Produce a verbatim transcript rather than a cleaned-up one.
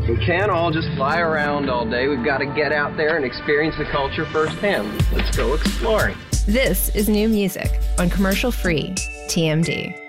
We can't all just fly around all day. We've got to get out there and experience the culture firsthand. Let's go exploring. This is New Music on commercial-free T M D.